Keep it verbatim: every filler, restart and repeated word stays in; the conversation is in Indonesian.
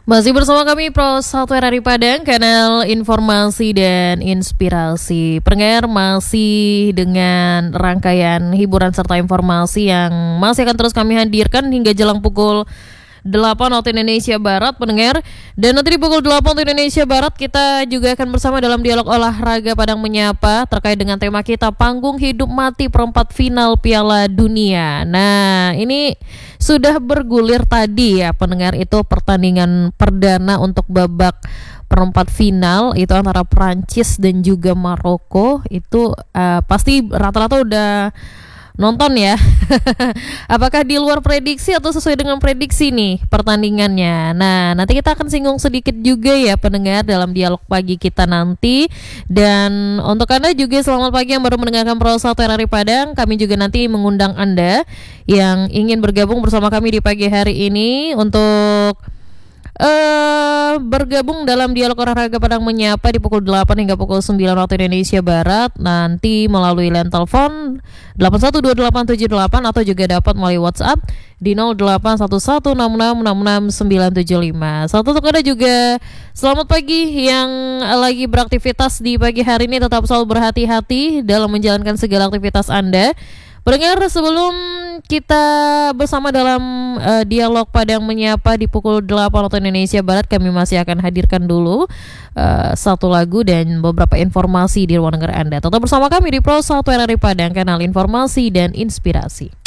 Masih bersama kami Pro satu R R I Padang, kanal informasi dan inspirasi. Pendengar, masih dengan rangkaian hiburan serta informasi yang masih akan terus kami hadirkan hingga jelang pukul delapan waktu Indonesia Barat, pendengar. Dan nanti di pukul delapan waktu Indonesia Barat kita juga akan bersama dalam dialog olahraga Padang Menyapa terkait dengan tema kita Panggung Hidup Mati Perempat Final Piala Dunia. Nah, ini sudah bergulir tadi ya pendengar, itu pertandingan perdana untuk babak perempat final itu antara Prancis dan juga Maroko. Itu uh, pasti rata-rata udah nonton ya. Apakah di luar prediksi atau sesuai dengan prediksi nih pertandingannya? Nah, nanti kita akan singgung sedikit juga ya pendengar dalam dialog pagi kita nanti. Dan untuk Anda juga selamat pagi yang baru mendengarkan Pro satu R R I Padang. Kami juga nanti mengundang Anda yang ingin bergabung bersama kami di pagi hari ini untuk Uh, bergabung dalam dialog olahraga Padang Menyapa di pukul delapan hingga pukul sembilan waktu Indonesia Barat, nanti melalui line telepon delapan satu dua delapan tujuh delapan atau juga dapat melalui WhatsApp di nol delapan satu satu enam enam enam enam sembilan tujuh lima. Satu untuk Anda juga selamat pagi yang lagi beraktivitas di pagi hari ini, tetap selalu berhati-hati dalam menjalankan segala aktivitas Anda. Pendengar, sebelum kita bersama dalam uh, dialog Padang Menyapa di pukul delapan waktu Indonesia Barat, kami masih akan hadirkan dulu uh, satu lagu dan beberapa informasi di ruang dengar Anda. Tetap bersama kami di Pro satu R R I Padang, kanal informasi dan inspirasi.